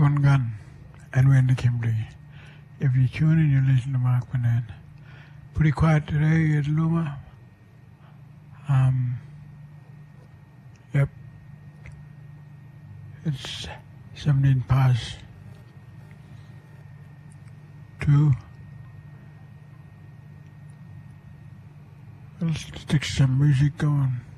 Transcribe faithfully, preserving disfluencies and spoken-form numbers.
Gun Gun and Randy Kimbley. If you tune in, you listen to Mark Burnett. Pretty quiet today at Luma. Um, yep. It's seventeen past two. Let's stick some music going.